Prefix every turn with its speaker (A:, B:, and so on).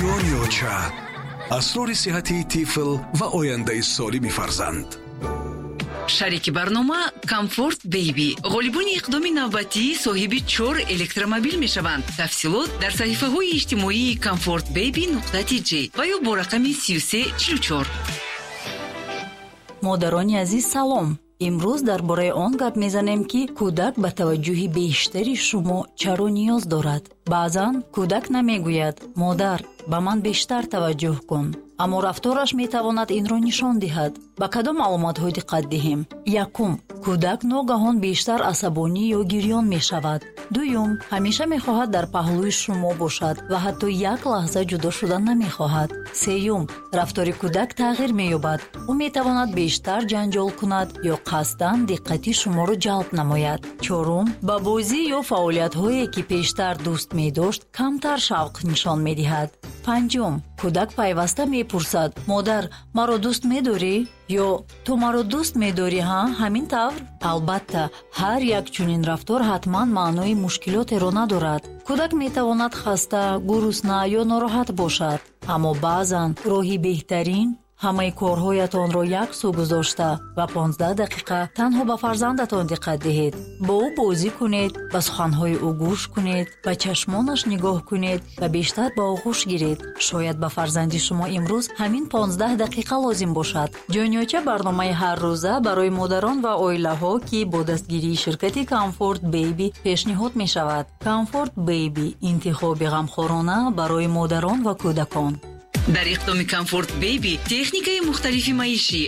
A: جونیوچا، اسرار صحتی طفل و آینده سالم فرزند.
B: شریک برنامه کامفورت بیبی غالبون اقدام نوبتی صاحب 4 الکترومبیل می شوند. تفصیلات در صحیفه های اجتماعی comfortbaby.tg و یا با رقم 3344.
C: مادرانی عزیز سلام. امروز درباره آن گپ میزنیم که کودک به توجه بیشتری شما چرا نیاز دارد. بعضن کودک نمیگوید مادر به من بیشتر توجه کن، اما رفتارش میتواند این را نشان دهد. به کدام علامت های دقت دهیم؟ یکم، کودک ناگهان بیشتر عصبانی یا گریان می شود. دوم، همیشه می خواهد در پهلوی شما باشد و حتی یک لحظه جدا شدن نمی خواهد. سوم، رفتار کودک تغییر می یابد. او می تواند بیشتر جنجال کند یا قصداً دقت شما را جلب نماید. چهارم، با بازی یا فعالیت هایی که پیشتر دوست می داشت کمتر شوق نشان می دهد. پنجم، کودک پیوسته می پرسد مادر مرا دوست می داری؟ یا تو مرا دوست می داری ها؟ همین طور؟ البته هر یک چنین رفتار حتما معنای مشکلات را ندارد. کودک می تواند خسته، گرسنه یا ناراحت باشد، اما بعضن راهی بهترین همه کارهایتان را یک سو گذاشته و 15 دقیقه تنها به فرزندتان دقت دهید. با او بازی کنید، به سخنهای او گوش کنید، به چشمانش نگاه کنید و بیشتر با او خوش گیرید. شاید به فرزندی شما امروز همین 15 دقیقه لازم باشد. جونیوچا برنامه هر روزه برای مادران و عائله ها که با دستگیری شرکت کامفورت بیبی پیشنهاد می شود. کامفورت بیبی، انتخاب غمخوارانه برای مادران و کودکان.
B: در اقدام کامفورت بیبی تکنیکای مختلفی معیشی